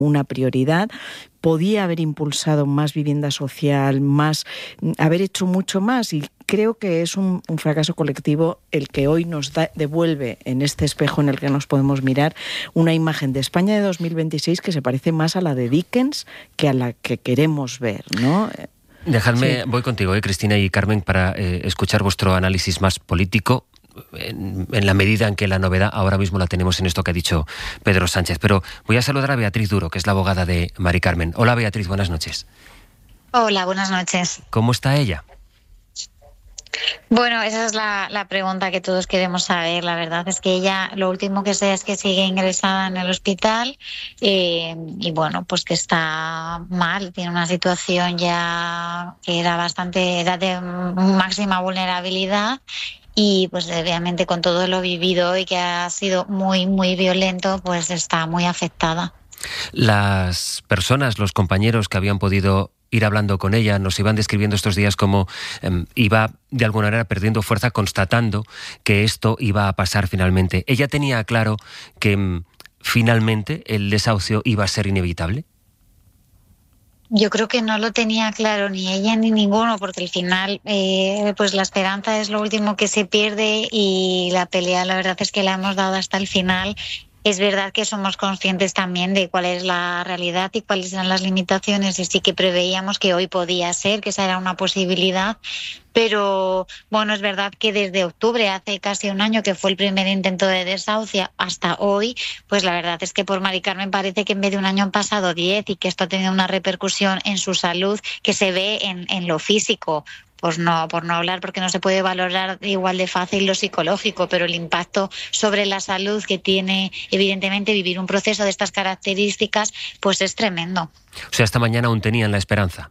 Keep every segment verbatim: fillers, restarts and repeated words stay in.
una prioridad. Podía haber impulsado más vivienda social, más, haber hecho mucho más, y creo que es un, un fracaso colectivo el que hoy nos da, devuelve en este espejo en el que nos podemos mirar una imagen de España de dos mil veintiséis que se parece más a la de Dickens que a la que queremos ver, ¿no? Dejadme, Sí. voy contigo, eh, Cristina y Carmen, para eh, escuchar vuestro análisis más político, en, en la medida en que la novedad ahora mismo la tenemos en esto que ha dicho Pedro Sánchez. Pero voy a saludar a Beatriz Duro, que es la abogada de Mari Carmen. Hola, Beatriz, buenas noches. Hola, buenas noches. ¿Cómo está ella? Bueno, esa es la, la pregunta que todos queremos saber. La verdad es que ella, lo último que sé es que sigue ingresada en el hospital eh, y bueno, pues que está mal, tiene una situación ya que era bastante, era de máxima vulnerabilidad. Y pues obviamente con todo lo vivido y que ha sido muy, muy violento, pues está muy afectada. Las personas, los compañeros que habían podido ir hablando con ella, nos iban describiendo estos días cómo eh, iba de alguna manera perdiendo fuerza, constatando que esto iba a pasar finalmente. ¿Ella tenía claro que eh, finalmente el desahucio iba a ser inevitable? Yo creo que no lo tenía claro ni ella ni ninguno, porque al final eh, pues la esperanza es lo último que se pierde y la pelea la verdad es que la hemos dado hasta el final. Es verdad que somos conscientes también de cuál es la realidad y cuáles eran las limitaciones, y sí que preveíamos que hoy podía ser, que esa era una posibilidad. Pero bueno, es verdad que desde octubre, hace casi un año que fue el primer intento de desahucio, hasta hoy, pues la verdad es que por Mari Carmen parece que en vez de un año han pasado diez, y que esto ha tenido una repercusión en su salud que se ve en, en lo físico. Pues no, por no hablar, porque no se puede valorar igual de fácil lo psicológico, pero el impacto sobre la salud que tiene, evidentemente, vivir un proceso de estas características, pues es tremendo. O sea, esta mañana aún tenían la esperanza.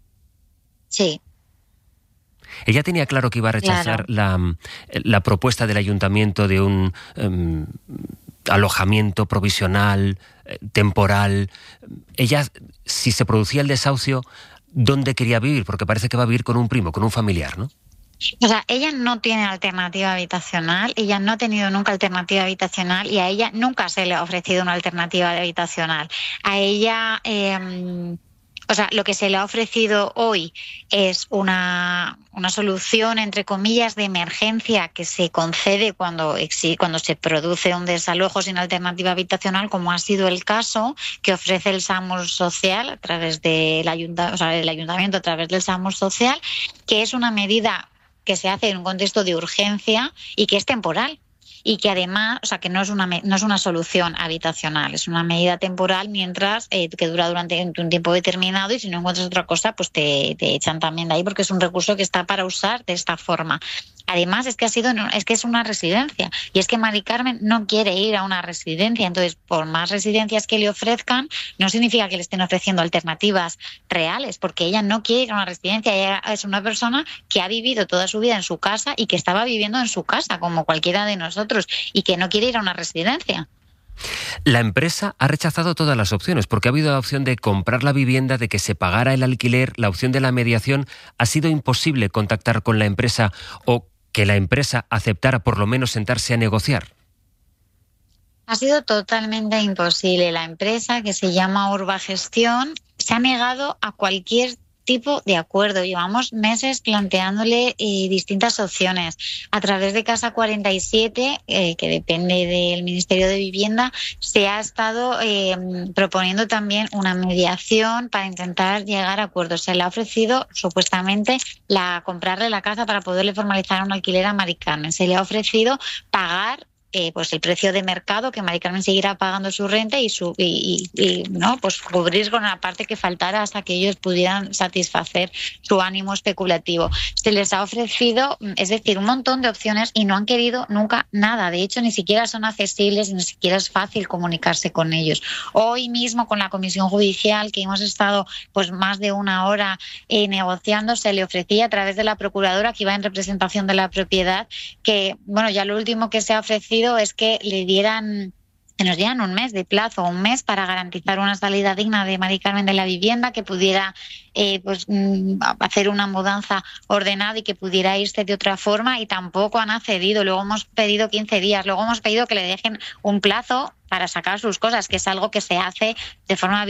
Sí. Ella tenía claro que iba a rechazar Claro. la, la propuesta del ayuntamiento de un um, alojamiento provisional, eh, temporal. Ella, si se producía el desahucio, ¿dónde quería vivir? Porque parece que va a vivir con un primo, con un familiar, ¿no? O sea, ella no tiene alternativa habitacional, ella no ha tenido nunca alternativa habitacional y a ella nunca se le ha ofrecido una alternativa habitacional. A ella, eh, o sea, lo que se le ha ofrecido hoy es una, una solución, entre comillas, de emergencia que se concede cuando, cuando se produce un desalojo sin alternativa habitacional, como ha sido el caso que ofrece el SAMUR Social a través del ayuntamiento, o sea, el ayuntamiento a través del SAMUR Social, que es una medida que se hace en un contexto de urgencia y que es temporal. Y que además, o sea, que no es una no es una solución habitacional, es una medida temporal mientras eh, que dura durante un tiempo determinado, y si no encuentras otra cosa, pues te, te echan también de ahí, porque es un recurso que está para usar de esta forma. Además, es que ha sido es que es una residencia, y es que Mari Carmen no quiere ir a una residencia. Entonces, por más residencias que le ofrezcan, no significa que le estén ofreciendo alternativas reales, porque ella no quiere ir a una residencia. Ella es una persona que ha vivido toda su vida en su casa y que estaba viviendo en su casa, como cualquiera de nosotros, y que no quiere ir a una residencia. La empresa ha rechazado todas las opciones, porque ha habido la opción de comprar la vivienda, de que se pagara el alquiler, la opción de la mediación. ¿Ha sido imposible contactar con la empresa o que la empresa aceptara por lo menos sentarse a negociar? Ha sido totalmente imposible. La empresa, que se llama Urbagestión, se ha negado a cualquier tipo de acuerdo. Llevamos meses planteándole eh, distintas opciones. A través de Casa cuarenta y siete, eh, que depende del Ministerio de Vivienda, se ha estado eh, proponiendo también una mediación para intentar llegar a acuerdos. Se le ha ofrecido supuestamente la comprarle la casa para poderle formalizar un alquiler a Mari Carmen. Se le ha ofrecido pagar Eh, pues el precio de mercado, que Mari Carmen seguirá pagando su renta y su y, y, y no pues cubrir con la parte que faltara hasta que ellos pudieran satisfacer su ánimo especulativo. Se les ha ofrecido, es decir, un montón de opciones, y no han querido nunca nada. De hecho, ni siquiera son accesibles, ni siquiera es fácil comunicarse con ellos. Hoy mismo, con la comisión judicial, que hemos estado pues más de una hora eh, negociando, se le ofrecía a través de la procuradora, que iba en representación de la propiedad, que bueno, ya lo último que se ha ofrecido es que le dieran que nos dieran un mes de plazo, un mes para garantizar una salida digna de Mari Carmen de la vivienda, que pudiera eh, pues, hacer una mudanza ordenada y que pudiera irse de otra forma, y tampoco han accedido. Luego hemos pedido quince días, luego hemos pedido que le dejen un plazo para sacar sus cosas, que es algo que se hace de forma